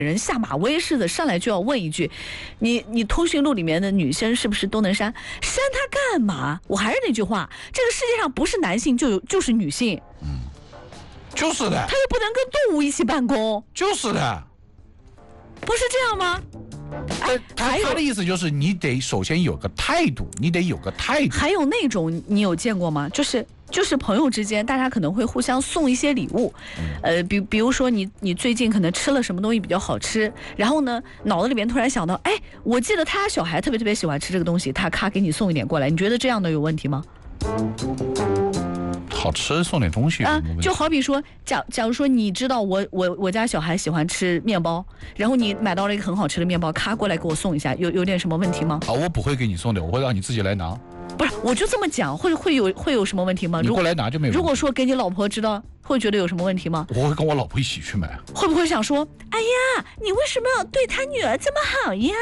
人下马威似的上来就要问一句，你通讯录里面的女生是不是都能删？删它干嘛？我还是那句话，这个世界上不是男性就是女性， 就是的， 他又不能跟动物一起办公， 就是的， 不是这样吗？ 他的意思就是你得首先有个态度，你得有个态度。 还有那种你有见过吗？就是朋友之间，大家可能会互相送一些礼物，比如说你最近可能吃了什么东西比较好吃，然后呢脑子里面突然想到，哎，我记得他小孩特别喜欢吃这个东西，他咔给你送一点过来，你觉得这样的有问题吗？ 好吃送点东西啊， 就好比说，假如说你知道我家小孩喜欢吃面包，然后你买到了一个很好吃的面包，咔过来给我送一下，有点什么问题吗？ 我不会给你送的，我会让你自己来拿。 不是，我就这么讲，会有什么问题吗？ 你过来拿就没有问题。 如果说给你老婆知道，会觉得有什么问题吗？ 我会跟我老婆一起去买。 会不会想说，哎呀，你为什么要对他女儿这么好呀？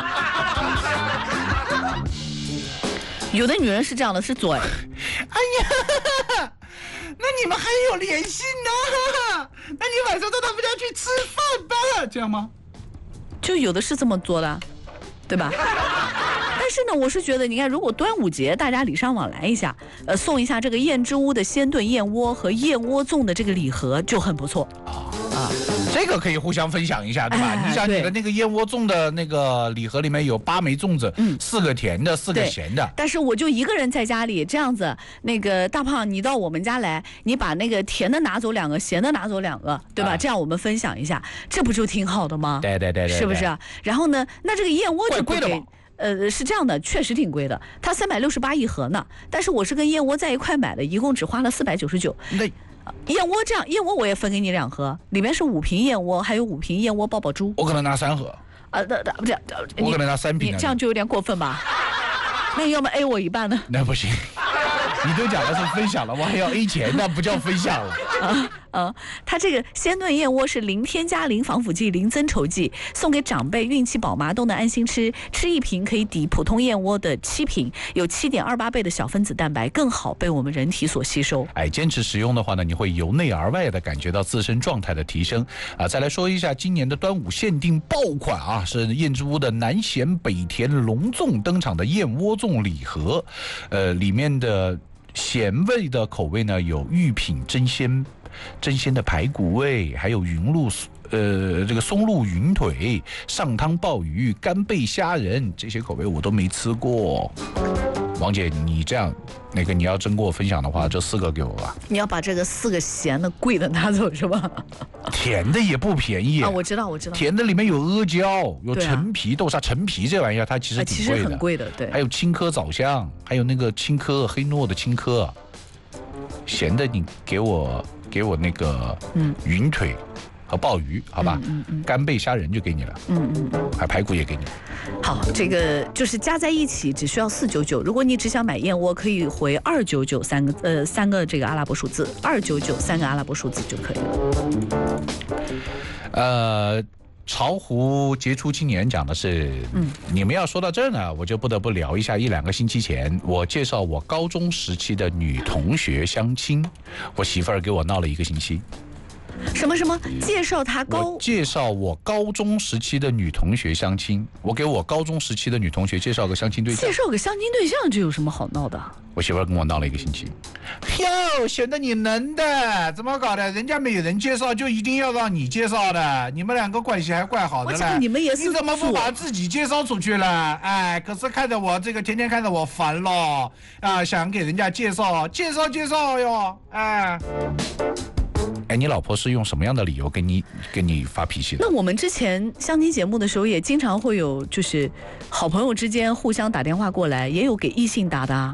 有的女人是这样的，是嘴。哎呀，那你们还有联系呢？那你晚上到他们家去吃饭吧，这样吗？ 就有的是这么做的，对吧？但是呢，我是觉得，你看，如果端午节大家礼尚往来一下，送一下这个燕之屋的鲜炖燕窝和燕窝粽的这个礼盒就很不错啊。 这个可以互相分享一下，对吧？你想你的那个燕窝粽的那个礼盒里面有8枚粽子，4个甜的，4个咸的。 但是我就一个人在家里这样子，那个大胖，你到我们家来，你把那个甜的拿走2个，咸的拿走2个，对吧？这样我们分享一下，这不就挺好的吗？ 对， 是不是？然后呢，那这个燕窝就贵的吧？ 是这样的，确实挺贵的，它368一盒呢。但是我是跟燕窝在一块买的，一共只花了499。燕窝这样，燕窝我也分给你2盒，里面是5瓶燕窝，还有5瓶燕窝爆爆珠。 我可能拿3盒。 不是， 我可能拿3瓶。 你这样就有点过分吧？那你要么 A 我一半呢？ 那不行，你都讲的是分享了，我还要 A 钱，那不叫分享了。 它这个鲜炖燕窝是零添加、零防腐剂、零增稠剂，送给长辈、孕期宝妈都能安心吃。吃1瓶可以抵普通燕窝的7瓶，有7.28倍的小分子蛋白，更好被我们人体所吸收。 坚持使用的话呢，你会由内而外的感觉到自身状态的提升啊。再来说一下今年的端午限定爆款啊，是燕之屋的南咸北甜隆重登场的燕窝粽礼盒，里面的咸味的口味呢有玉品真鲜的排骨味，还有这个松露云腿、上汤鲍鱼、干贝虾仁，这些口味我都没吃过。王姐，你这样，你要真跟我分享的话，这4个给我吧。 你要把这个4个咸的贵的拿走是吧？ 甜的也不便宜啊，我知道。 甜的里面有阿胶，有陈皮豆沙，陈皮这玩意儿它其实挺贵的， 其实很贵的，对。 还有青稞枣香，还有那个青稞黑糯的青稞。咸的你给我那个云腿和鲍鱼，好吧？干贝虾仁就给你了，还排骨也给你。 好，这个就是加在一起只需要499。如果你只想买燕窝，可以回299三个这个阿拉伯数字，299个阿拉伯数字就可以了。巢湖杰出青年讲的是，你们要说到这儿呢，我就不得不聊一下1-2个星期前，我介绍我高中时期的女同学相亲，我媳妇儿给我闹了1个星期。 什么介绍他我介绍我高中时期的女同学相亲，我给我高中时期的女同学介绍个相亲对象。 介绍个相亲对象，这有什么好闹的？ 我媳妇儿跟我闹了1个星期。哟，显得你能的，怎么搞的？人家没有人介绍，就一定要让你介绍的？你们2个关系还怪好的嘞。 你们也是， 你怎么不把自己介绍出去了？可是看着我这个天天看着我烦了啊，想给人家介绍哟，你老婆是用什么样的理由跟你发脾气的？ 那我们之前相亲节目的时候，也经常会有，就是好朋友之间互相打电话过来，也有给异性打的啊。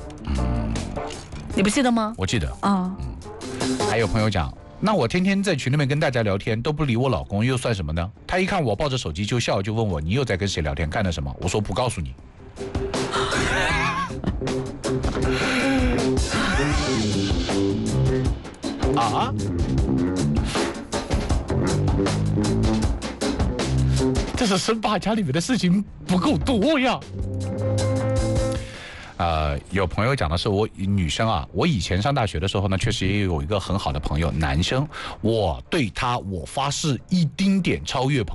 你不记得吗？ 我记得啊。还有朋友讲，那我天天在群里面跟大家聊天都不理我老公，又算什么呢？他一看我抱着手机就笑，就问我你又在跟谁聊天，干了什么？我说不告诉你。啊？这是生怕家里面的事情不够多呀。有朋友讲的是我女生啊，我以前上大学的时候呢，确实也有一个很好的朋友，男生，我对他我发誓一丁点超越朋友。